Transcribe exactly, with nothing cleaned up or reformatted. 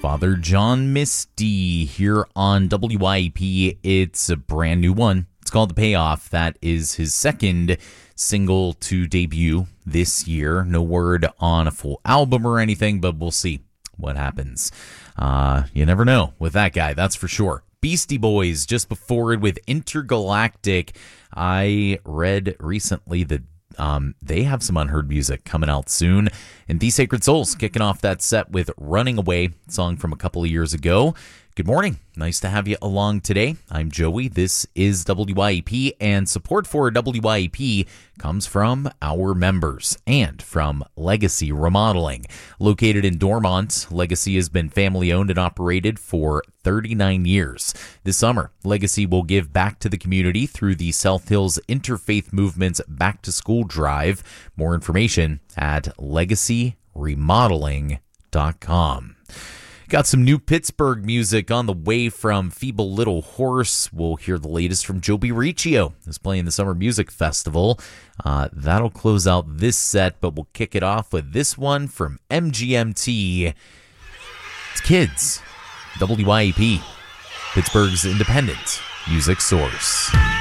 Father John Misty here on W Y E P. It's a brand new one. It's called The Payoff. That is his second single to debut this year. No word on a full album or anything, but we'll see what happens. Uh, you never know with that guy, that's for sure. Beastie Boys just before it with Intergalactic. I read recently that Um, they have some unheard music coming out soon. And The Sacred Souls kicking off that set with Running Away, song from a couple of years ago. Good morning. Nice to have you along today. I'm Joey. This is W Y E P, and support for W Y E P comes from our members and from Legacy Remodeling. Located in Dormont, Legacy has been family-owned and operated for thirty-nine years. This summer, Legacy will give back to the community through the South Hills Interfaith Movement's Back to School Drive. More information at legacy remodeling dot com. Got some new Pittsburgh music on the way from Feeble Little Horse. We'll hear the latest from Joe B. Riccio, who's playing the Summer Music Festival. Uh, that'll close out this set, but we'll kick it off with this one from M G M T. It's Kids, W Y E P, Pittsburgh's independent music source.